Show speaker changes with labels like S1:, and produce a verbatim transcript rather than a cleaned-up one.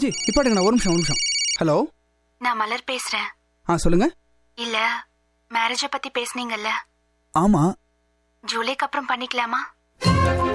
S1: G இப்போ எடுங்க, ஒரு நிமிஷம் ஒரு நிமிஷம். ஹலோ,
S2: நான் மலர் பேசுறேன்.
S1: ஆ சொல்லுங்க.
S2: இல்ல, மேரேஜ பத்தி பேசுனீங்கல்ல?
S1: ஆமா.
S2: ஜூலைக்கு அப்புறம் பண்ணிக்கலாமா?